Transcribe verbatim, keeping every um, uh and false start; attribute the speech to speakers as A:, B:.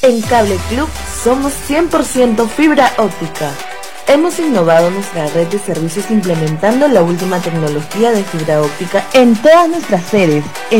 A: En Cable Club somos cien por ciento fibra óptica. Hemos innovado nuestra red de servicios implementando la última tecnología de fibra óptica en todas nuestras sedes.